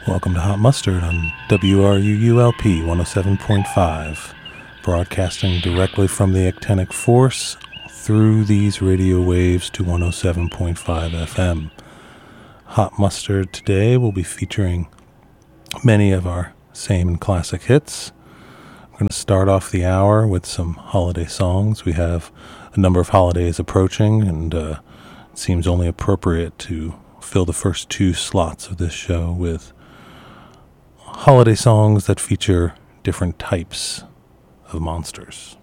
Welcome to Hot Mustard on WRUULP 107.5, broadcasting directly from the Actinic Force through these radio waves to 107.5 FM. Hot Mustard today will be featuring many of our same and classic hits. We're going to start off the hour with some holiday songs. We have a number of holidays approaching, and it seems only appropriate to fill the first two slots of this show with holiday songs that feature different types of monsters.